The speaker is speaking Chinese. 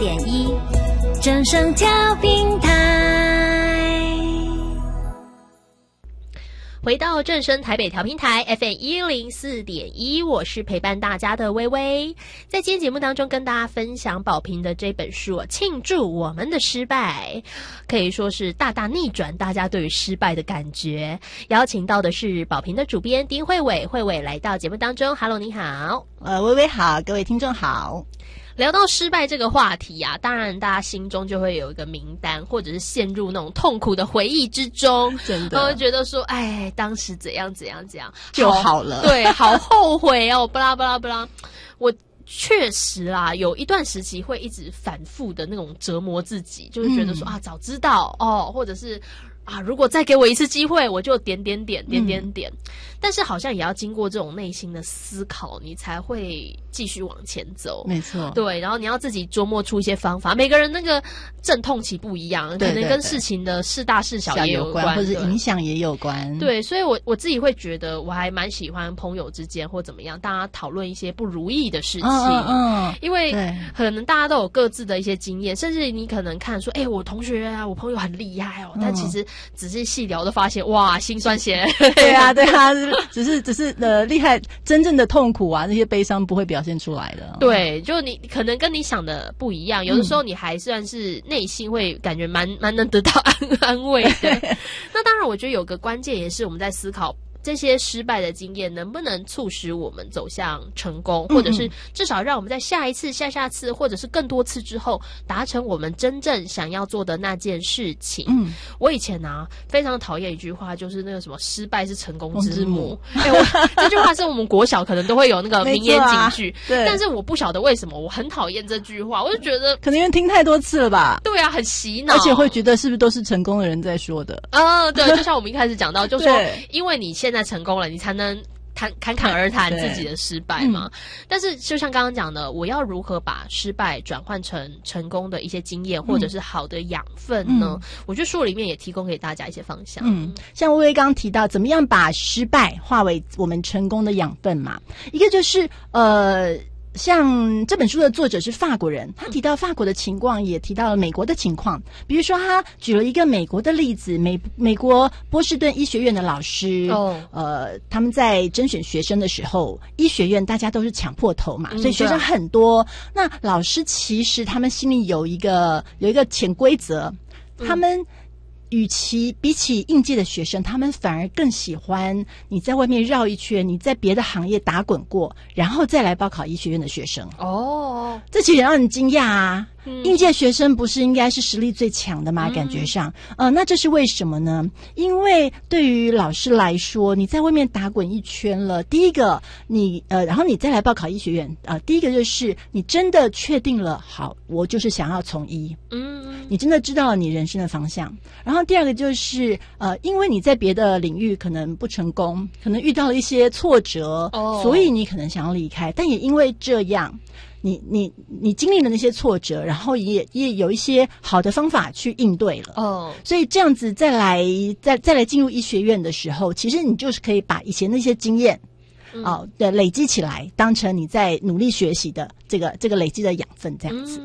104.1正声调频台。 回到正声台北调频台 FM104.1， 我是陪伴大家的微微。在今天节目当中跟大家分享宝瓶的这本书庆祝我们的失败，可以说是大大逆转大家对于失败的感觉。邀请到的是宝瓶的主编丁慧伟，慧伟来到节目当中。 Hello， 你好。 微微好，各位听众好。 聊到失败这个话题啊，当然大家心中就会有一个名单，或者是陷入那种痛苦的回忆之中， 真的会觉得说，哎，当时怎样怎样怎样就好了， 对，好后悔哦，巴拉巴拉巴拉。我确实啦，有一段时期会一直反复的那种折磨自己，就是觉得说啊，早知道哦，或者是啊，如果再给我一次机会，我就点点点点点点。但是好像也要经过这种内心的思考，你才会继续往前走。 没错， 对，然后你要自己琢磨出一些方法。每个人那个阵痛期不一样，可能跟事情的是大是小也有关， 或者影响也有关。 对，所以我自己会觉得，我还蛮喜欢朋友之间或怎么样，大家讨论一些不如意的事情。因为可能大家都有各自的一些经验，甚至你可能看说，哎，我同学啊，我朋友很厉害哦，但其实仔细细聊都发现，哇，心酸血。 对啊，对啊。只是厉害，真正的痛苦啊，那些悲伤不会表现出来的。 对，就你可能跟你想的不一样，有的时候你还算是内心会感觉蛮能得到安慰的。那当然，我觉得有个关键也是我们在思考，这些失败的经验能不能促使我们走向成功，或者是至少让我们在下一次、下次，或者是更多次之后，达成我们真正想要做的那件事情。我以前啊非常讨厌一句话，就是那个什么失败是成功之母。这句话是我们国小可能都会有那个名言警句，对。但是我不晓得为什么我很讨厌这句话，我就觉得可能因为听太多次了吧。 对啊，很洗脑， 而且会觉得是不是都是成功的人在说的啊？对，就像我们一开始讲到，就说因为你现在成功了，你才能侃侃而谈自己的失败嘛。但是就像刚刚讲的，我要如何把失败转换成成功的一些经验，或者是好的养分呢？我觉得书里面也提供给大家一些方向。 像薇薇刚刚提到，怎么样把失败化为我们成功的养分嘛？一个就是像这本书的作者是法国人，他提到法国的情况，也提到了美国的情况。比如说，他举了一个美国的例子，美国波士顿医学院的老师，他们在甄选学生的时候，医学院大家都是抢破头嘛，所以学生很多。那老师其实他们心里有一个潜规则，他们比起应届的学生，他们反而更喜欢你在外面绕一圈，你在别的行业打滚过，然后再来报考医学院的学生。这其实让人惊讶啊。应届学生不是应该是实力最强的吗？感觉上，那这是为什么呢？因为对于老师来说，你在外面打滚一圈了，第一个然后你再来报考医学院，第一个就是你真的确定了，好，我就是想要从医，你真的知道了你人生的方向。然后第二个就是因为你在别的领域可能不成功，可能遇到了一些挫折，所以你可能想要离开，但也因为这样。你经历了那些挫折，然后也有一些好的方法去应对了。所以这样子再来进入医学院的时候，其实你就是可以把以前那些经验累积起来，当成你在努力学习的这个累积的养分，这样子。